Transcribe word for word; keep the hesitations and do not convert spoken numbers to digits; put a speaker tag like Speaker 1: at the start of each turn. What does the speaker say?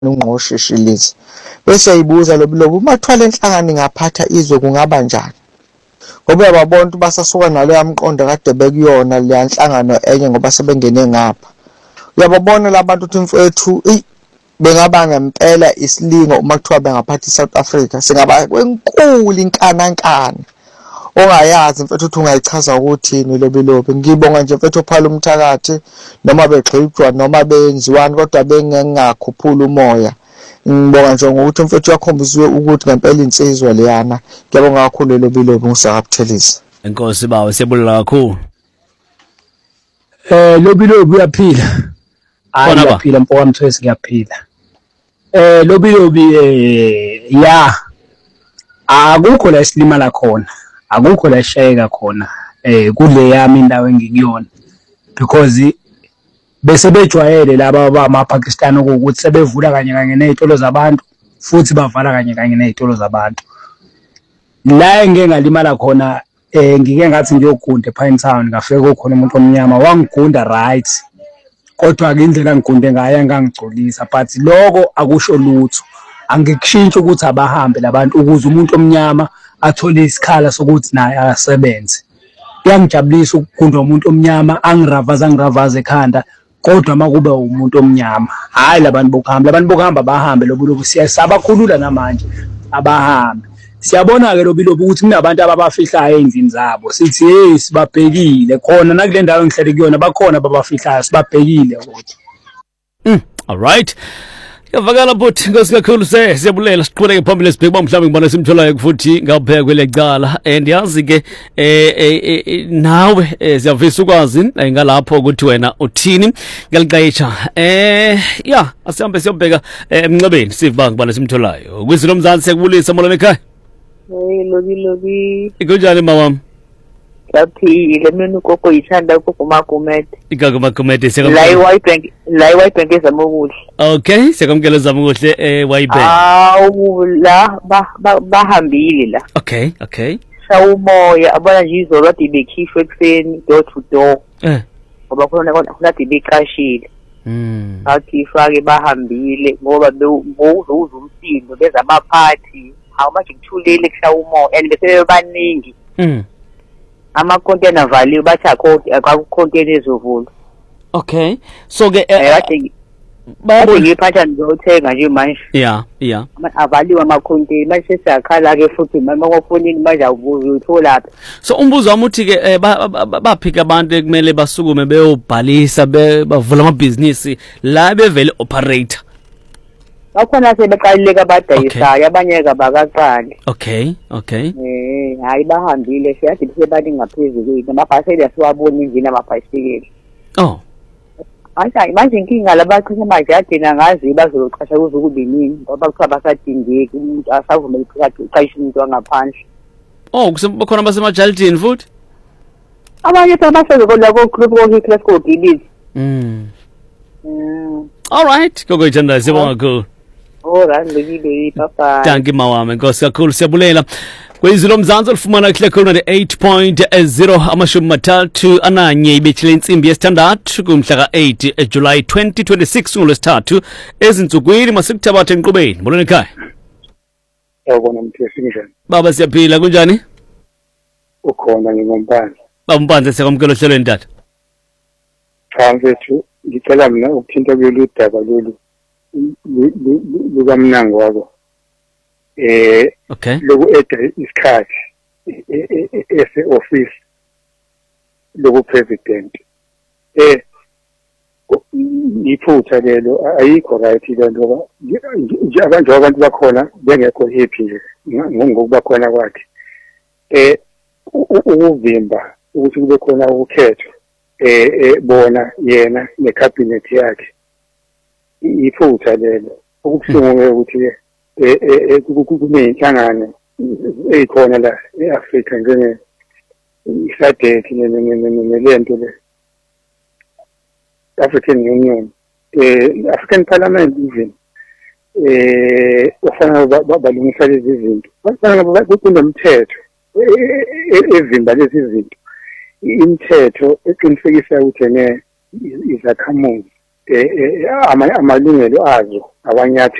Speaker 1: ungqoshishi lithi bese ayibuza lobu lobu uma kuthiwa lenhlangano ingaphatha izwe kungaba njani ngoba uyababona ukuthi basasuka nalo yamqondo kade bekuyona le nhlangano enye ngoba sebengene ngapha uyababona labantu ukuthi mfowethu bengaba ngempela isilingo uma kuthiwa bengaphatha iSouth Africa singaba kwenkulu inkanankana ongayazi mfethu ukuthi ungayichaza ukuthini lobi lobi ngibonga nje mfethu ophala umthakathi noma begxijwa noma benziwani kodwa bengengakhuphula umoya ngibonga nje ukuthi mfethu yakhombiswe ukuthi ngempela insizwa leyana ngiyabonga kakhulu lobi lobi ngisakubuthelisa
Speaker 2: enkosi bawo siyabulela kakhulu
Speaker 3: eh lobi lobi uyaphila hayi uyaphila mfowethu Mthwesi ngiyaphila eh lobi lobi eh ya akukho la isilimala khona akukho la ishayeka khona eh kule yami indawo engikuyona because bese bejwayele laba bamaPakistan ukuthi sebevula kanye kanye nezitolo zabantu futhi bavala kanye kanye nezitolo zabantu la engeke ngalimala khona eh ngike ngathi ngiyogunda ePine Town ngafika khona umuntu omnyama wangigunda right kodwa ke indlela ngigunde ngayo ngangigcolisa but lokho akusho lutho angikushintsha ukuthi abahambe labantu ukuze umuntu omnyama athole isikhala sokuthi naye asebenze yangijabulisa ukugunda umuntu omnyama angiravaza angiravaza ekhanda kodwa makube umuntu omnyama hayi labantu bokuhamba labantu bokuhamba bahambe lobu lobu siyasabakhulula namanje abahambe siyabona ke lobu lobu ukuthi kunabantu ababafihlayo endlini zabo sithi hey sibabhekile khona nakule ndawo engihlele kuyona bakhona ababafihlayo sibabhekile ukuthi
Speaker 2: mm all right yavakala but ngosikakhulu se siyabulela siqhubeke phambili sibheke mhlawumbe ngibona simtholayo futhi ngapheka kwelecala and yazi ke eh nawe siyavisa ukwazi ngalapho ukuthi wena uthini ngaliqayisha eh ya asihambe siyobheka emnxebeni siva ngibona simtholayo kwizilo mzansi sekubulisa molweni ekhaya
Speaker 4: hey lobi lobi
Speaker 2: ikunjani mama
Speaker 4: Yaphile mina ugogo yithanda ugogo Magumede.
Speaker 2: Igogo Magumede
Speaker 4: sekamkela. La iWhite Bank, la iWhite Bank ezamukuhle.
Speaker 2: Okay, sekamkela ezamukuhle eh White Bank.
Speaker 4: Awu la ba bahambile la.
Speaker 2: Okay, okay.
Speaker 4: Shawumoya abona nje izolo kade bekhishwe ekseni door to door.
Speaker 2: Eh.
Speaker 4: Ngoba khona kade beqashile.
Speaker 2: Mm.
Speaker 4: Bakhishwa ke bahambile ngoba bewuza umsindo beza amaphathi. Hawu manje ngithulele kushawumoya and bese baningi.
Speaker 2: Mm.
Speaker 4: Ama container value bathi akho container ezovula.
Speaker 2: Okay, so ke
Speaker 4: bathi bathi ngiphatha ngizothenga nje manje.
Speaker 2: Yeah, yeah.
Speaker 4: Avaliwe ama container manje siyakhala ke futhi mama kwafonini manje awubuza uthola.
Speaker 2: So umbuzo wami uthi ke baphika abantu ekumele basukume beyobhalisa bavula amabhizinisi la bevele operator.
Speaker 4: Bakhona sebeqalileka abadayisayo abanye ke bakaqali.
Speaker 2: Okay, okay.
Speaker 4: Eh hayi bahambile siyathi sebathi ngaphezulu kwethu amabhaseli asiwaboni endlini amabhayisikeli.
Speaker 2: Oh.
Speaker 4: Manje manje inkinga labaqhina manje yadina ngazi bazoqasha kuzokuba nini ngoba kuthiwa basadingeki umuntu asavumela ukuthi uqayishe umuntu wangaphandle.
Speaker 2: Oh kusekhona basemajaldini futhi?
Speaker 4: Abanye basezokola ko club ko class ko dibili.
Speaker 2: Mm.
Speaker 4: Mm.
Speaker 2: All right, gogo ithanda sibonga kakhulu.
Speaker 4: Alright, ngibile papa.
Speaker 2: Thank you mawami, Nkosi kakhulu siyabulela. Kwizilo mzansi olifumana kuhle khona eight point zero amashumi mathathu ananye ibethile insimbi yesithandathu kumhla ka eight July twenty twenty-six ngolwesithathu ezinsukwini masikuthabatha enqubeni. Molweni ekhaya.
Speaker 5: Yabona Mthwesi njani?
Speaker 2: Baba siyaphila kunjani?
Speaker 5: Ukhona ngingompanzi.
Speaker 2: Baba Mpanzi siyakwamkela ohlelweni tata.
Speaker 5: Cha mfethu ngicela mina ukuthinta kulolu daba lolu lukamnango wabo. Eh
Speaker 2: okay
Speaker 5: loku edre isikhathi ese office loku president eh iphutha lelo ayikho right lento nje abantu abantu bakhona bengekho happy nje ngokuba khona kwakhe eh ukuvimba ukuthi kube khona ukukhetho eh bona yena necabinet yakhe iphutha lelo ukubuhlungu ukuthi eh kuneyinhlangano ezikhona la eAfrica njenge iSADC nelento le African Union eh African Parliament even eh ofana balungisa lezi zinto bafana kunomthetho evimba lezi zinto imithetho eqinisekisa ukuthi ne izakhamuzi eh amalungelo azo abanyathi